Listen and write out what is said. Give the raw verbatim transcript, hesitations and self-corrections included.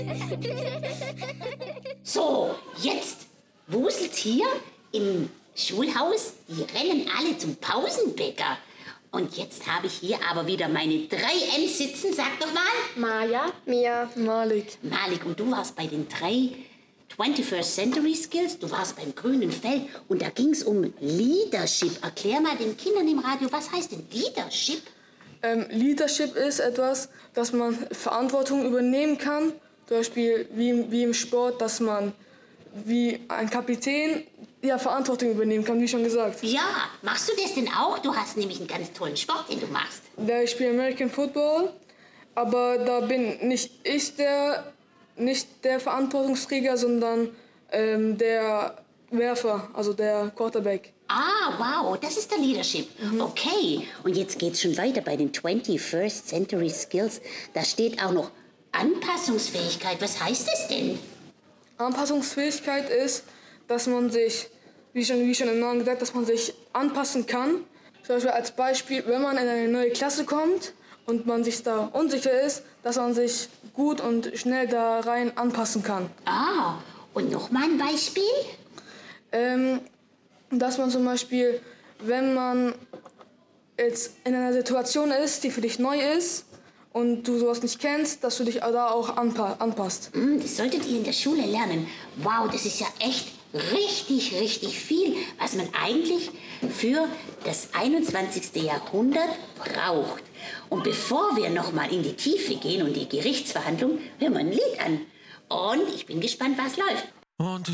So, jetzt wuselt's hier im Schulhaus. Die rennen alle zum Pausenbäcker. Und jetzt habe ich hier aber wieder meine drei M's sitzen. Sag doch mal. Maja, Mia, Malik. Malik, und du warst bei den drei twenty-first Century Skills. Du warst beim grünen Feld und da ging es um Leadership. Erklär mal den Kindern im Radio, was heißt denn Leadership? Ähm, Leadership ist etwas, dass man Verantwortung übernehmen kann. Zum Beispiel wie, wie im Sport, dass man wie ein Kapitän ja, Verantwortung übernehmen kann, wie schon gesagt. Ja, machst du das denn auch? Du hast nämlich einen ganz tollen Sport, den du machst. Ja, ich spiele American Football, aber da bin nicht ich der, nicht der Verantwortungsträger, sondern ähm, der Werfer, also der Quarterback. Ah, wow, das ist der Leadership. Mhm. Okay, und jetzt geht's schon weiter bei den twenty-first Century Skills. Da steht auch noch Anpassungsfähigkeit. Was heißt das denn? Anpassungsfähigkeit ist, dass man sich, wie schon, wie schon im Namen gesagt, dass man sich anpassen kann. Zum Beispiel als Beispiel, wenn man in eine neue Klasse kommt und man sich da unsicher ist, dass man sich gut und schnell da rein anpassen kann. Ah, und noch mal ein Beispiel? Ähm, dass man zum Beispiel, wenn man jetzt in einer Situation ist, die für dich neu ist und du sowas nicht kennst, dass du dich da auch anpa- anpasst. Das solltet ihr in der Schule lernen. Wow, das ist ja echt richtig, richtig viel, was man eigentlich für das einundzwanzigste. Jahrhundert braucht. Und bevor wir noch mal in die Tiefe gehen und die Gerichtsverhandlung, hören wir ein Lied an. Und ich bin gespannt, was läuft. Und